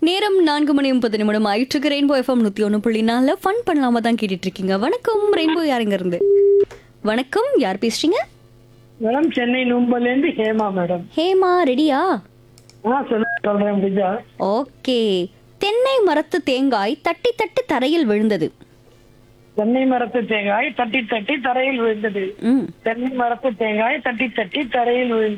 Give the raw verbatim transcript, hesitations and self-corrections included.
நேரம் நான்கு மணி முப்பது நிமிடம் ஆயிட்டு ரெயின்போ எஃப்எம் நூத்தி ஒன்று புள்ளி நாலுல ஃபன் பண்ணலாம தான் கேட்டுட்டு இருக்கீங்க. வணக்கம் ரெயின்போ, யாருங்க இருந்து? வணக்கம், யார் பேசுறீங்க? மேடம் சென்னை நும்பல்ல இருந்து ஹேமா மேடம். ஹேமா, ரெடியா? ஆ சொல்ல சொல்றேன் பிரிஜா. ஓகே. தென்னை மரத்து தேங்காய் தட்டி தட்டி தரையில் விழுந்தது. தென்னை மரத்து தேங்காய் தட்டி தட்டி தரையில் விழுந்தது. ம் தென்னை மரத்து தேங்காய் தட்டி தட்டி தரையில் விழுந்தது.